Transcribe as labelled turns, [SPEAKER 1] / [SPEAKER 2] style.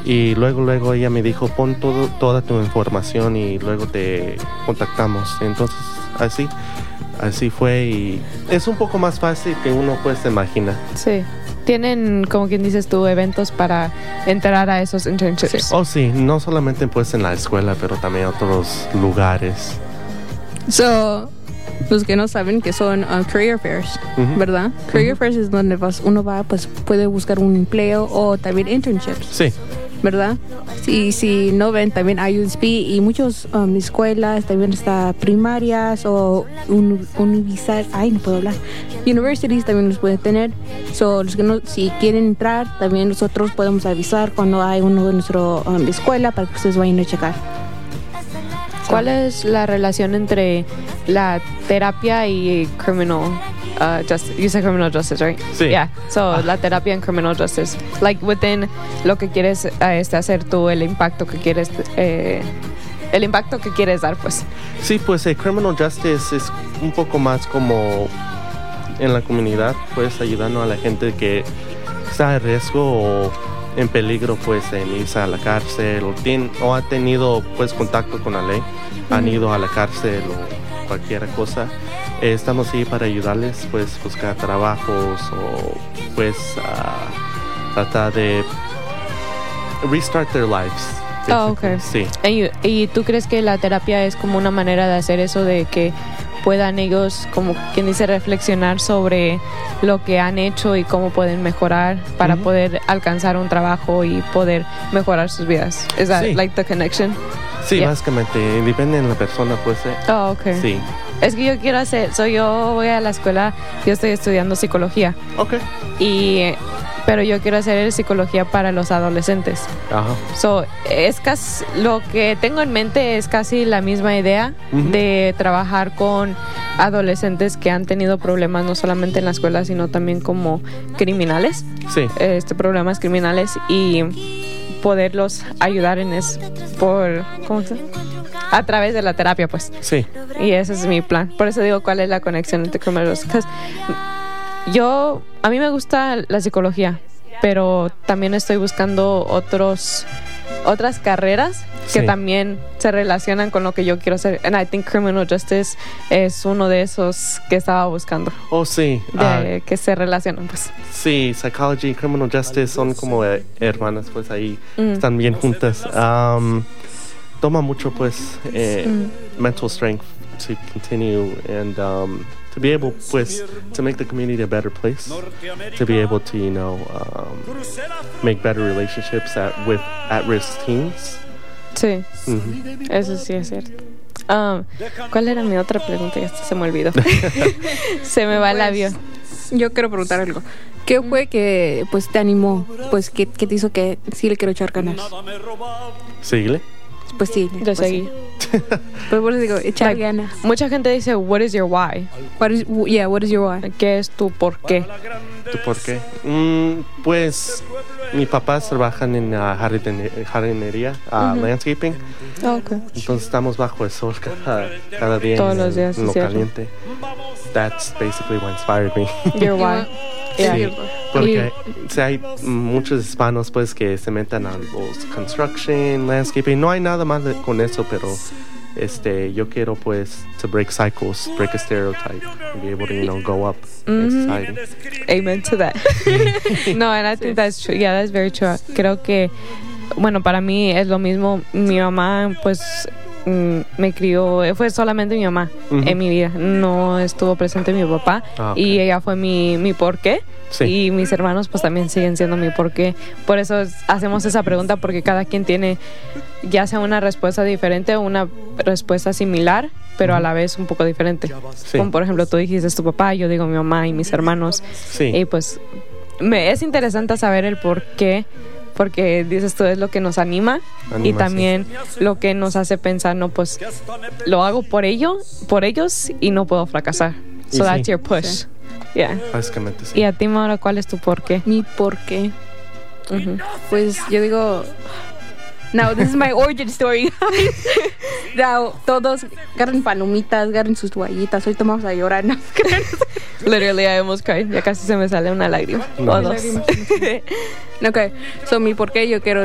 [SPEAKER 1] Y luego ella me dijo, pon toda tu información y luego te contactamos. Entonces, así fue, y es un poco más fácil que uno pues se imagina.
[SPEAKER 2] Sí. ¿Tienen, como quien dices tú, eventos para entrar a esos internships?
[SPEAKER 1] Sí. Sí, no solamente pues en la escuela, pero también en otros lugares.
[SPEAKER 3] So, los que no saben que son career fairs, ¿verdad? Career fairs es donde uno va, pues puede buscar un empleo o también internships.
[SPEAKER 1] Sí.
[SPEAKER 3] ¿Verdad? Si no ven, también hay USP y muchas escuelas, también está primarias o universidades también los pueden tener. So, los que no, si quieren entrar, también nosotros podemos avisar cuando hay uno de nuestra escuela para que ustedes vayan a checar.
[SPEAKER 2] ¿Cuál es la relación entre la terapia y criminal justice? You said criminal justice, right?
[SPEAKER 1] Sí.
[SPEAKER 2] Yeah. So, la terapia en criminal justice. Like, within lo que quieres hacer tú, el impacto que quieres dar, pues.
[SPEAKER 1] Sí, pues criminal justice es un poco más como en la comunidad, pues ayudando a la gente que está en riesgo o en peligro, pues en irse a la cárcel o ha tenido pues contacto con la ley, han ido a la cárcel o cualquier cosa. Estamos ahí para ayudarles, pues buscar trabajos o pues tratar de restart their lives.
[SPEAKER 2] Oh, okay.
[SPEAKER 1] Sí.
[SPEAKER 2] ¿Y tú crees que la terapia es como una manera de hacer eso, de que puedan ellos, como quien dice, reflexionar sobre lo que han hecho y cómo pueden mejorar para poder alcanzar un trabajo y poder mejorar sus vidas? ¿Es that like the connection?
[SPEAKER 1] Sí, básicamente, depende de la persona, pues.
[SPEAKER 2] Oh, okay.
[SPEAKER 1] Sí.
[SPEAKER 2] Es que yo quiero yo voy a la escuela, yo estoy estudiando psicología.
[SPEAKER 1] Okay.
[SPEAKER 2] Pero yo quiero hacer psicología para los adolescentes.
[SPEAKER 1] Ajá.
[SPEAKER 2] So, lo que tengo en mente es casi la misma idea de trabajar con adolescentes que han tenido problemas no solamente en la escuela, sino también como criminales.
[SPEAKER 1] Sí.
[SPEAKER 2] Problemas criminales, y poderlos ayudar en eso ¿cómo se llama? A través de la terapia, pues.
[SPEAKER 1] Sí.
[SPEAKER 2] Y ese es mi plan. Por eso digo, ¿cuál es la conexión entre criminales? A mí me gusta la psicología, pero también estoy buscando otras carreras que también se relacionan con lo que yo quiero hacer. And I think criminal justice es uno de esos que estaba buscando.
[SPEAKER 1] Oh, sí.
[SPEAKER 2] Que se relacionan, pues.
[SPEAKER 1] Sí, psychology y criminal justice son como hermanas, pues ahí están bien juntas. Toma mucho, pues, mental strength to continue and to be able, pues, to make the community a better place, to be able to, make better relationships with at-risk teens.
[SPEAKER 2] Sí, eso sí es cierto. ¿Cuál era mi otra pregunta? Ya se me olvidó. Se me va el avión.
[SPEAKER 3] Yo quiero preguntar algo. ¿Qué fue que pues te animó? Pues ¿qué te hizo que sí le quiero echar ganas?
[SPEAKER 1] ¿Síguele?
[SPEAKER 3] Pues sí.
[SPEAKER 2] Yo seguí.
[SPEAKER 3] Pues por eso digo, echar ganas.
[SPEAKER 2] Mucha gente dice, what is your why?
[SPEAKER 3] What is your why?
[SPEAKER 2] ¿Qué es tu por qué?
[SPEAKER 1] ¿Tu por qué? Pues mis papás trabajan en jardinería, landscaping.
[SPEAKER 2] Okay.
[SPEAKER 1] Entonces estamos bajo el sol cada día.
[SPEAKER 2] Todos los días,
[SPEAKER 1] en lo
[SPEAKER 2] ¿cierto?
[SPEAKER 1] caliente. That's basically what inspired me.
[SPEAKER 2] Your why.
[SPEAKER 1] Sí, porque hay muchos hispanos pues que se meten a los construction, landscaping. No hay nada mal con eso, pero yo quiero pues to break cycles, break a stereotype, and be able to go up in society.
[SPEAKER 2] Amen to that. No, and I think that's true. Yeah, that's very true. Creo que, bueno, para mí es lo mismo. Mi mamá pues me crió, fue solamente mi mamá en mi vida, no estuvo presente mi papá. Y ella fue mi porqué. Sí. Y mis hermanos pues también siguen siendo mi porqué. Por eso hacemos esa pregunta, porque cada quien tiene ya sea una respuesta diferente o una respuesta similar, pero a la vez un poco diferente. Sí. Como por ejemplo tú dijiste tu papá, yo digo mi mamá y mis hermanos. Sí. Y pues es interesante saber el porqué, porque dices tú, es lo que nos anima y también lo que nos hace pensar, no, pues lo hago por ellos y no puedo fracasar. So that's your push. Sí. Yeah.
[SPEAKER 1] Básicamente sí.
[SPEAKER 2] ¿Y a ti, Maura, cuál es tu porqué?
[SPEAKER 3] Mi porqué. Pues yo digo, now this is my origin story. Now, todos agarren palomitas, agarren sus toallitas. Hoy vamos a llorar, ¿no?
[SPEAKER 2] Literally, I almost cried. Ya casi se me sale una lágrima. O dos.
[SPEAKER 3] Ok, so mi porqué, yo quiero